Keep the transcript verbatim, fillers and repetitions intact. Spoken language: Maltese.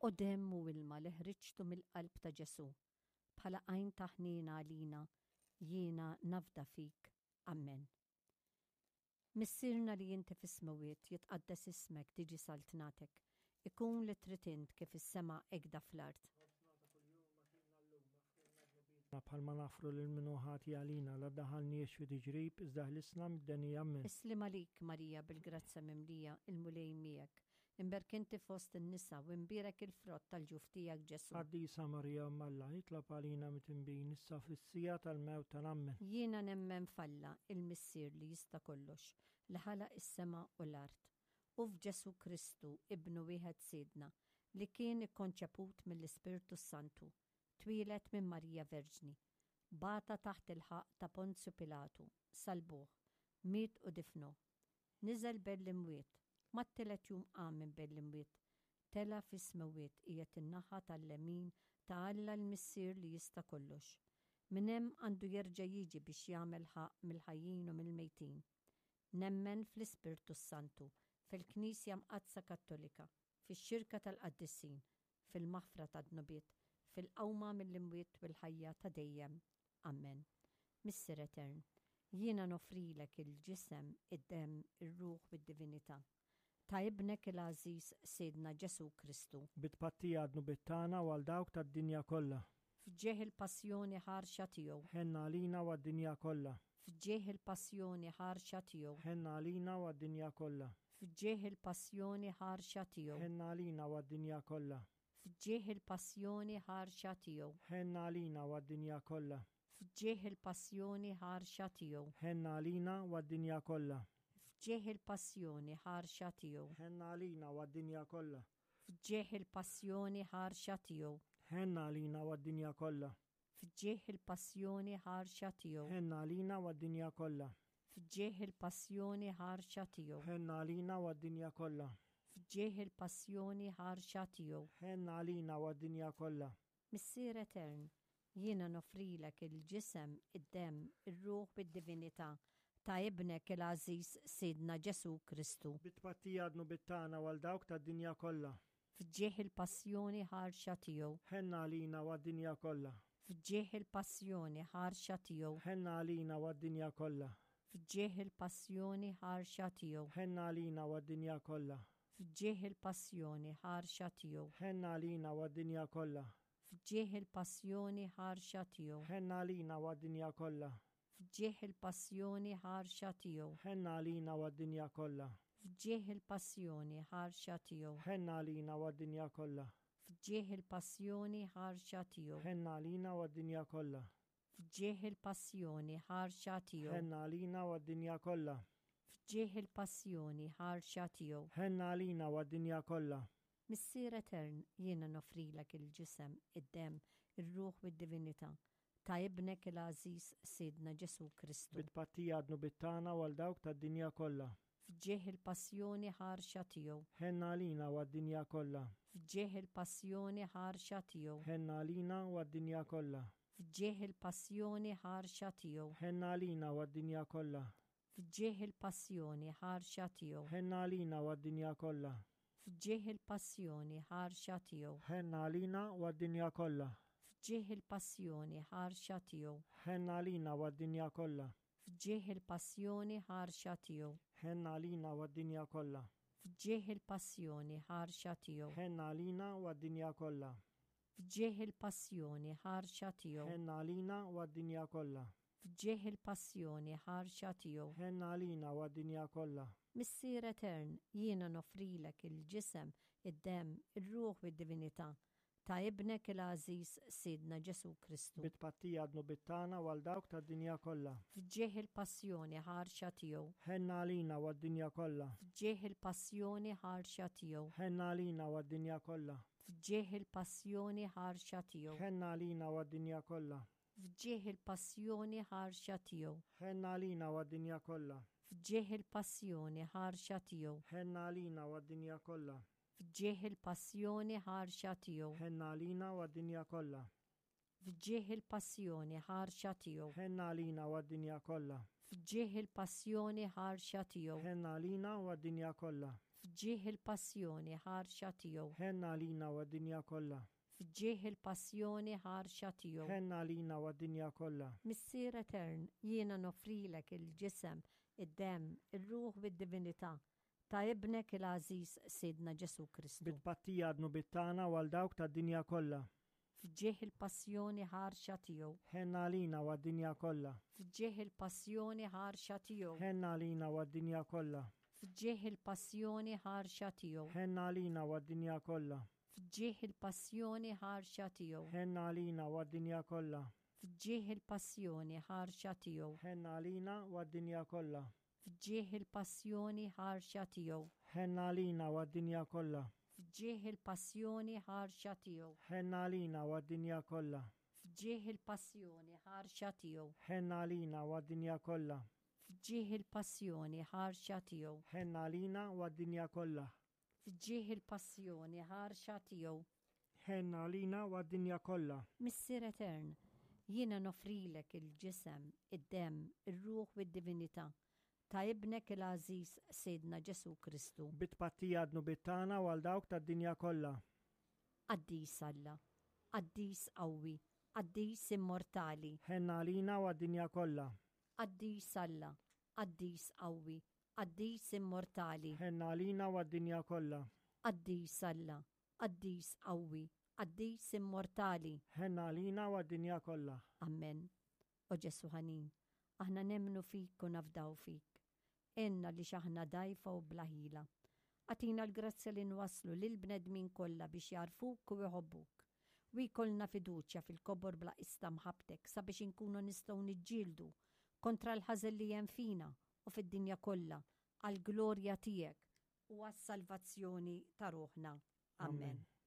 u demm u ilma li ħriġtu mill-qalb ta' Ġesu bħala għajn ta' ħnien għalina jiena nafda fik. Amen. Missirna li jinti fis-smawiet jitqaddes ismek tiġi saltnatek, ikun li tritint kif is-sema egda fl-art. Bħalma nafru l-minuħati għalina la daħalniex fi diġrib iżda ħlisna mid-denija minn. Islim għalik Marija bil-grazza mimlija il-mulej miegħek, imberkinti fost in-nisa u imbierek il-frott tal-ġuf tiegħek Ġesu. Qaddisa Marija Malla jitlob għalina mitinbin issa fis-sija tal-mewt tal-ammen. Jiena nemmen falla il-missier li jista' kollox li ħalaq is-sema u l-art. U f'Ġesu Kristu ibnu wieħed Sidna li kien ikkonċeput mill-Ispirtu Santu. Twilet minn Marija Verġni, bata taħt il-ħaq ta' Ponzju Pilatu, salbuh, miet u difnu. Niżel bell-imwiet, ma t-telet jum qam minn bell-imwiet, tela fis-smawiet qiegħed in-naħa tal-lemin ta' Alla l-missier li jista' kollox. Minn hemm għandu jerġa' jiġi biex jagħmel ħaq mill-ħajjin u mill-mejtin. Nemmen fl-Ispirtu Santu, fil-Knisja Mqadsa Kattolika, fix-xirka tal-Qaddissin, fil-maħfra tad-dnubiet, fil-qawma mill-imwiet bil-ħajja ta' dejjem. Amen. Missier Etern, jiena nofrilek il-ġisem, id-dem, ir-ruħ bid-divinità ta' ibnek il-għażiż Sidna Ġesu Kristu. Bitpattija dnubiet tagħna u għal dawk tad-dinja kollha. Fġieħ il-passjoni ħarxa tiegħu. Ħenna għalina u għad-dinja kollha. Fġieħ il-passjoni ħarxa tiegħu. Ħenna għalina u għad-dinja kollha. Fġieħ il-passjoni ħarxa tiegħu. Ħenna għalina u għad-dinja kollha. Fġieħ il-passjoni ħarxa tiegħu. Ħenna għalina u għad-dinja kollha. Fġieħ il-passjoni ħarxa tiegħu. Ħenna għalina u għad-dinja kollha. Fġieħ il-passjoni ħarxa tiegħu. Ħenna għalina u għad-dinja kollha. Fġieħ il-passjoni ħarxa tiegħu. Ħenna għalina u għad-dinja kollha. Fġieħ il-passjoni ħarxa tiegħu. Ħenna għalina u għad-dinja kollha. Fġieħ il-passjoni ħarxa tiegħu. Ħenna għalina u għad-dinja kollha. Fġieħ il-passjoni ħarxa tiegħu. Ħenna għalina u għad-dinja kollha. Missier Etern, jiena nofrilek il-ġisem, id-dem, ir-ruħ bid-divinità ta' ibnek il-għażiż Sidna Ġesu Kristu. Bitpattija dnubiet tagħna u għal dawk tad-dinja kollha. Fġieħ il-passjoni ħarxa tiegħu. Ħenna għalina u għad-dinja kollha. Fġieħ il-passjoni ħarxa tiegħu. Ħenna għalina u għad-dinja kollha. Fġieħ il-passjoni ħarxa tiegħu. Ħenna għalina u għad-dinja kollha. Fġieħ il-passjoni ħarxa tiegħu. Ħenna għalina u għad-dinja kollha. Fġieħ il-passjoni ħarxa tiegħu. Ħenna għalina u għad-dinja kollha. Fġieħ il-passjoni ħarxa tiegħu. Ħenna għalina u għad-dinja kollha. Fġieħ il-passjoni ħarxa tiegħu. Ħenna għalina u għad-dinja kollha. Fġieħ il-passjoni ħarxa tiegħu. Ħenna għalina u għad-dinja kollha. Fġieħ il-passjoni ħarxa tiegħu. Ħenna għalina u għad-dinja kollha. Fġieħ il-passjoni ħarxa tiegħu. Ħenna għalina u għad-dinja kollha. Missier Etern, jiena nofrilek il-ġisem, id-dem, ir-ruħ bid-divinità ta' ibnek il-għażiż Sidna Ġesu Kristu. Bitpattija dnubiet tagħna u għal dawk tad-dinja kollha. Fġieħ il-passjoni ħarxa tiegħu. Ħenna għalina u għad-dinja kollha. Fġieħ il-passjoni ħarxa tiegħu. Ħenna għalina u għad-dinja kollha. Fġieħ il-passjoni ħarxa tiegħu. Ħenna għalina u għad-dinja kollha. Fġieħ il-passjoni ħarxa tiegħu. Ħenna għalina u għad-dinja kollha. Fġieħ il-passjoni ħarxa tiegħu. Ħenna għalina u għad-dinja kollha. Fġieħ il-passjoni ħarxa tiegħu. Ħenna għalina u għad-dinja kollha. Fġieħ il-passjoni ħarxa tiegħu. Ħenna għalina u għad-dinja kollha. Fġieħ il-passjoni ħarxa tiegħu. Ħenna għalina u għad-dinja kollha. Fġieħ il-passjoni ħarxa tiegħu. Ħenna għalina u għad-dinja kollha. Fġieħ il-passjoni ħarxa tiegħu. Ħenna għalina u għad-dinja kollha. Missier Etern, jiena nofrilek il-ġisem, id-dem, ir-ruħ bid-divinità ta' ibnek il-għażiż Sidna Ġesu Kristu. Bitpattija dnubiet tagħna u għal dawk tad-dinja kollha. Fġieħ il-passjoni ħarxa tiegħu. Ħenna għalina u għad-dinja kollha. Fġieħ il-passjoni ħarxa tiegħu. Ħenna għalina u għad-dinja kollha. Fġieħ il-passjoni ħarxa tiegħu. Ħenna għalina u għad-dinja kollha. Fġieħ il-passjoni ħarxa tiegħu. Ħenna għalina u għad-dinja kollha. Fġieħ il-passjoni ħarxa tiegħu. Ħenna għalina u għad-dinja kollha. Fġieħ il-passjoni ħarxa tiegħu. Ħenna għalina u għad-dinja kollha. Fġieħ il-passjoni ħarxa tiegħu. Ħenna għalina u għad-dinja kollha. Fġieħ il-passjoni ħarxa tiegħu. Ħenna għalina u għad-dinja kollha. fġieħ il-passjoni ħarxa tiegħu, ħenna għalina u għad-dinja kollha, fġieħ il-passjoni ħarxa tiegħu. ħenna għalina u għad-dinja kollha. Missier Etern, jiena nofrilek il-ġisem, id-dem, il-ruħ bid-divinità ta' ibnek il-Aziz Sidna Ġesu Kristu. Bit-pattija għadnu bit-tana u għal dawk tad-dinja kollha. Fġieħ il-passjoni ħarxa tiegħu, ħenna għalina u għad-dinja kollha. fġieħ il-passjoni ħarxa tiegħu, ħenna għalina u għad-dinja kollha. fġieħ il-passjoni ħarxa tiegħu, ħenna għalina u għad-dinja kollha. fġieħ il-passjoni ħarxa tiegħu, ħenna għalina u għad-dinja kollha. fġieħ il-passjoni ħarxa tiegħu, ħenna għalina u għad-dinja kollha. fġieħ il-passjoni ħarxa tiegħu, ħenna għalina u għad-dinja kollha. fġieħ il-passjoni ħarxa tiegħu, ħenna għalina u għad-dinja kollha. fġieħ il-passjoni ħarxa tiegħu, ħenna għalina u għad-dinja kollha. fġieħ il-passjoni ħarxa tiegħu, ħenna għalina u għad-dinja kollha. fġieħ il-passjoni ħarxa tiegħu. ħenna għalina u għad-dinja kollha. Missier Etern, jiena nofrilek il-ġisem, id-dem, ir-ruħ bid-divinità ta' ibnek il-Aziz Sidna Ġesu Kristu. Bit-pattija għadnu bit-tana u għal dawk tad-dinja kollha. Qaddis Alla, qaddis qawwi, qaddis immortali, ħenna għalina u għad-dinja kollha. qaddis Alla, qaddis qawwi, qaddis immortali, ħenna għalina u għad-dinja kollha. qaddis Alla, qaddis qawwi, qaddis immortali. ħenna għalina u għad-dinja kollha. Amen. O Ġesu ħanin, aħna nemnu fik u nafdaw fik. Enna li xaħna dajfa u blaħila. Għatina l-grazzja li nwaslu lil-bnedmin kollha biex jarfuk u jħobbuk. U jkollna fiduċja fil-kobor bla istamħabtek sabiex inkunu nistgħu niġġieldu kontra l-ħażel li hemm fina u fid-dinja kollha għall-glorja tiegħek u għas-salvazzjoni ta' ruħna. Amen.